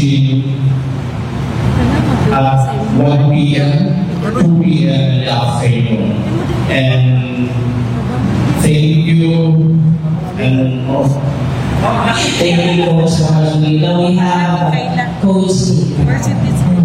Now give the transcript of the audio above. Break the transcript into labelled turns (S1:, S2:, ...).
S1: teaching at 1 p.m. 2 p.m. in the afternoon. And thank you. And
S2: thank you, Coach Marlene. Now we have Coach Nick.